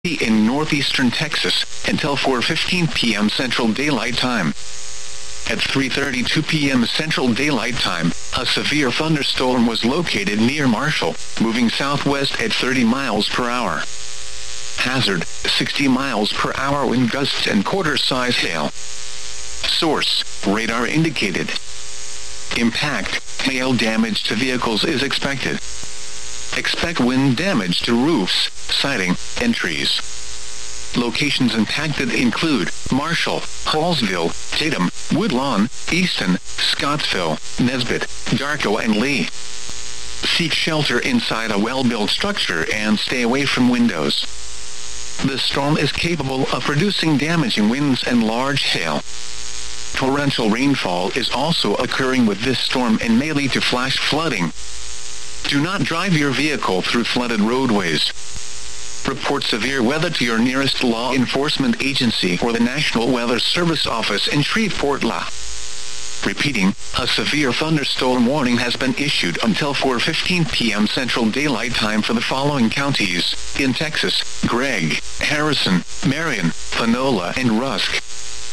in northeastern Texas, until 4:15 p.m. Central Daylight Time. At 3:32 p.m. Central Daylight Time, a severe thunderstorm was located near Marshall, moving southwest at 30 miles per hour. Hazard, 60 miles per hour wind gusts and quarter-size hail. Source, radar indicated. Impact, hail damage to vehicles is expected. Expect wind damage to roofs, siding, and trees. Locations impacted include Marshall, Hallsville, Tatum, Woodlawn, Easton, Scottsville, Nesbit, Darko, and Lee. Seek shelter inside a well-built structure and stay away from windows. The storm is capable of producing damaging winds and large hail. Torrential rainfall is also occurring with this storm and may lead to flash flooding. Do not drive your vehicle through flooded roadways. Report severe weather to your nearest law enforcement agency or the National Weather Service office in Shreveport, La. Repeating, a severe thunderstorm warning has been issued until 4:15 p.m. Central Daylight Time for the following counties in Texas: Gregg, Harrison, Marion, Panola, and Rusk.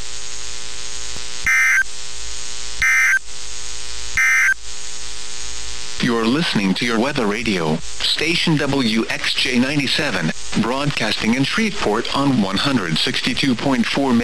You're listening to your weather radio, station WXJ 97, broadcasting in Shreveport on 162.4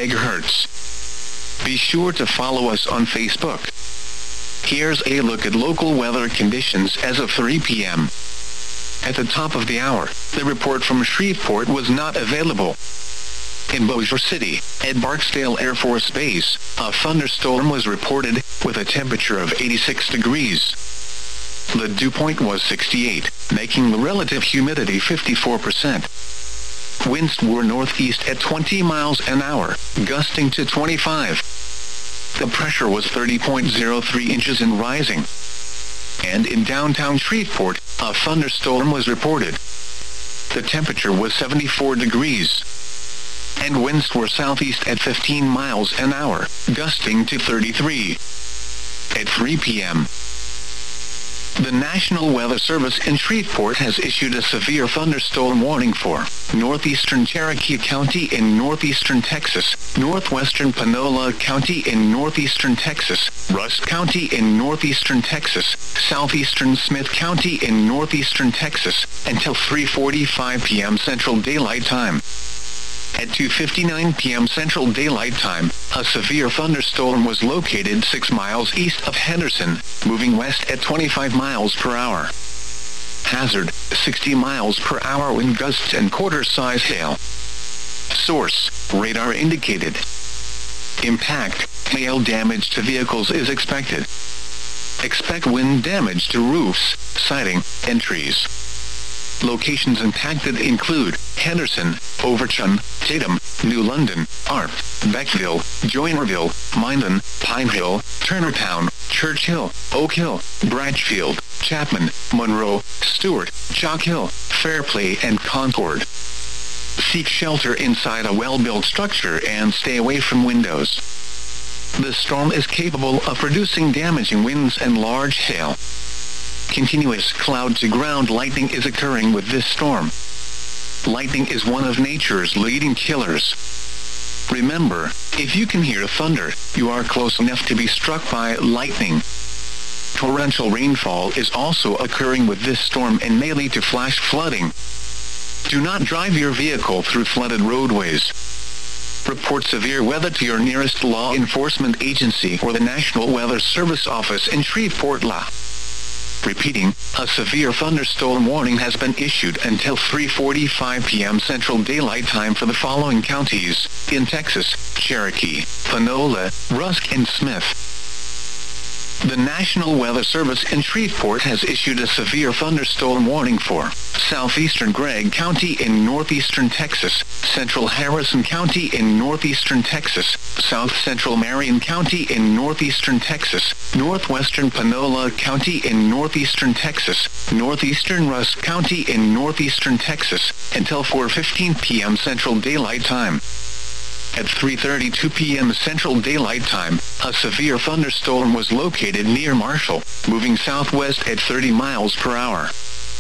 MHz. Be sure to follow us on Facebook. Here's a look at local weather conditions as of 3 p.m. At the top of the hour, the report from Shreveport was not available. In Bossier City, at Barksdale Air Force Base, a thunderstorm was reported, with a temperature of 86 degrees. The dew point was 68, making the relative humidity 54%. Winds were northeast at 20 miles an hour, gusting to 25. The pressure was 30.03 inches and rising. And in downtown Shreveport, a thunderstorm was reported. The temperature was 74 degrees. And winds were southeast at 15 miles an hour, gusting to 33. At 3 p.m., the National Weather Service in Shreveport has issued a severe thunderstorm warning for northeastern Cherokee County in northeastern Texas, northwestern Panola County in northeastern Texas, Rusk County in northeastern Texas, southeastern Smith County in northeastern Texas, until 3:45 p.m. Central Daylight Time. At 2:59 p.m. Central Daylight Time, a severe thunderstorm was located 6 miles east of Henderson, moving west at 25 miles per hour. Hazard, 60 miles per hour wind gusts and quarter-size hail. Source, radar indicated. Impact, hail damage to vehicles is expected. Expect wind damage to roofs, siding, and trees. Locations impacted include Henderson, Overton, Tatum, New London, Arp, Beckville, Joinerville, Minden, Pine Hill, Turnertown, Churchill, Oak Hill, Bratchfield, Chapman, Monroe, Stewart, Chalk Hill, Fairplay, and Concord. Seek shelter inside a well-built structure and stay away from windows. The storm is capable of producing damaging winds and large hail. Continuous cloud-to-ground lightning is occurring with this storm. Lightning is one of nature's leading killers. Remember, if you can hear thunder, you are close enough to be struck by lightning. Torrential rainfall is also occurring with this storm and may lead to flash flooding. Do not drive your vehicle through flooded roadways. Report severe weather to your nearest law enforcement agency or the National Weather Service office in Shreveport, La. Repeating, a severe thunderstorm warning has been issued until 3:45 p.m. Central Daylight Time for the following counties in Texas: Cherokee, Panola, Rusk, and Smith. The National Weather Service in Shreveport has issued a severe thunderstorm warning for southeastern Gregg County in northeastern Texas, central Harrison County in northeastern Texas, south central Marion County in northeastern Texas, northwestern Panola County in northeastern Texas, northeastern Rusk County in northeastern Texas, until 4:15 p.m. Central Daylight Time. At 3:32 p.m. Central Daylight Time, a severe thunderstorm was located near Marshall, moving southwest at 30 miles per hour.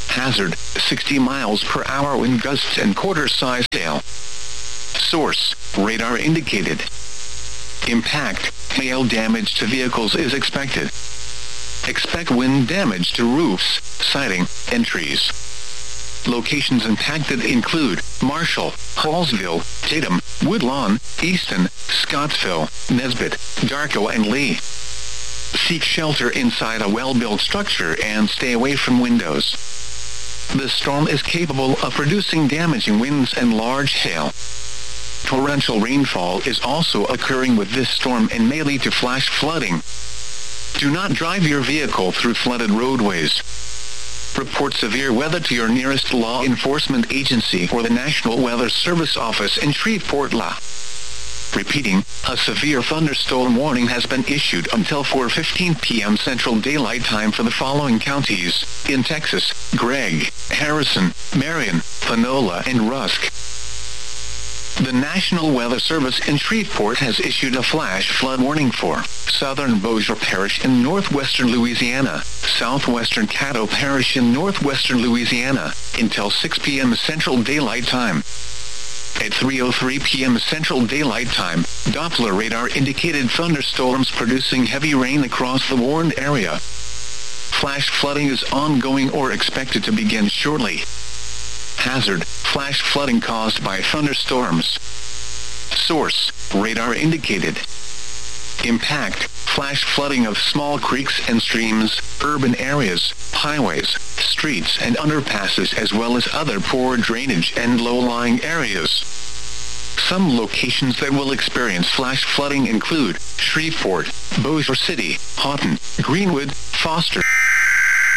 Hazard, 60 miles per hour wind gusts and quarter-size hail. Source, radar indicated. Impact, hail damage to vehicles is expected. Expect wind damage to roofs, siding, and trees. Locations impacted include Marshall, Hallsville, Tatum, Woodlawn, Easton, Scottsville, Nesbit, Darko, and Lee. Seek shelter inside a well-built structure and stay away from windows. The storm is capable of producing damaging winds and large hail. Torrential rainfall is also occurring with this storm and may lead to flash flooding. Do not drive your vehicle through flooded roadways. Report severe weather to your nearest law enforcement agency or the National Weather Service office in Shreveport, La. Repeating, a severe thunderstorm warning has been issued until 4:15 p.m. Central Daylight Time for the following counties in Texas: Gregg, Harrison, Marion, Panola, and Rusk. The National Weather Service in Shreveport has issued a flash flood warning for southern Bossier Parish in northwestern Louisiana, southwestern Caddo Parish in northwestern Louisiana, until 6 p.m. Central Daylight Time. At 3:03 p.m. Central Daylight Time, Doppler radar indicated thunderstorms producing heavy rain across the warned area. Flash flooding is ongoing or expected to begin shortly. Hazard, flash flooding caused by thunderstorms. Source, radar indicated. Impact, flash flooding of small creeks and streams, urban areas, highways, streets and underpasses, as well as other poor drainage and low-lying areas. Some locations that will experience flash flooding include Shreveport, Bossier City, Houghton, Greenwood, Foster.